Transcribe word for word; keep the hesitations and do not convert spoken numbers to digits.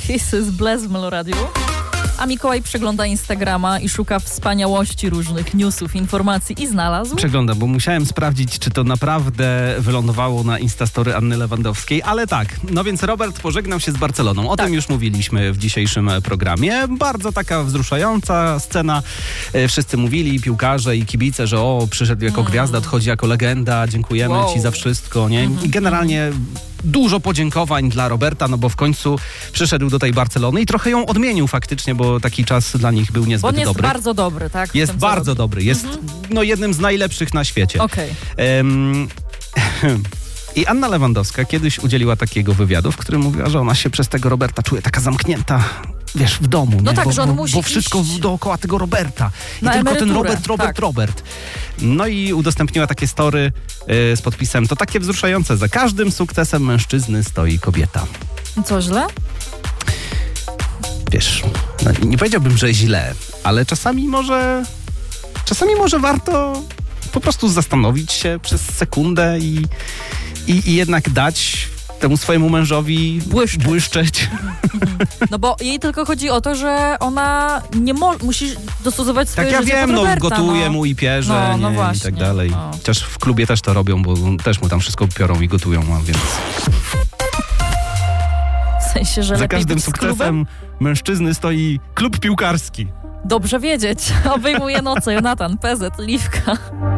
Kisses Bless w Meloradiu. A Mikołaj przegląda Instagrama i szuka wspaniałości różnych newsów, informacji i znalazł. Przeglądam, bo musiałem sprawdzić, czy to naprawdę wylądowało na Instastory Anny Lewandowskiej, ale tak. No więc Robert pożegnał się z Barceloną. O tak. tym już mówiliśmy w dzisiejszym programie. Bardzo taka wzruszająca scena. Wszyscy mówili, piłkarze i kibice, że o, przyszedł jako mm. gwiazda, odchodzi jako legenda, dziękujemy wow. ci za wszystko, nie? Mm-hmm. I generalnie dużo podziękowań dla Roberta, no bo w końcu przyszedł do tej Barcelony i trochę ją odmienił faktycznie, bo taki czas dla nich był niezbyt dobry. On jest dobry. bardzo dobry, tak? Jest bardzo robi. dobry. Jest mhm. no, jednym z najlepszych na świecie. Okej. Okay. Um, I Anna Lewandowska kiedyś udzieliła takiego wywiadu, w którym mówiła, że ona się przez tego Roberta czuje taka zamknięta, wiesz, w domu. No nie? tak, bo, że on bo, musi bo wszystko iść dookoła tego Roberta. I na tylko emeryturę. ten Robert, Robert, tak. Robert. No i udostępniła takie story y, z podpisem. To takie wzruszające. Za każdym sukcesem mężczyzny stoi kobieta. Co, źle? Wiesz, no, nie powiedziałbym, że źle, ale czasami może czasami może warto po prostu zastanowić się przez sekundę i, i, i jednak dać temu swojemu mężowi błyszczeć. błyszczeć. No bo jej tylko chodzi o to, że ona nie mo- musi dostosować swoje tak, życie ja wiem, pod no Roberta, gotuje no. mu i pierze, no, no nie, właśnie, i tak dalej. no. Chociaż w klubie też to robią, bo też mu tam wszystko piorą i gotują, a więc... W sensie, że za każdym być sukcesem mężczyzny stoi klub piłkarski. Dobrze wiedzieć. Obejmuje noce. Jonatan, P Z, Liwka.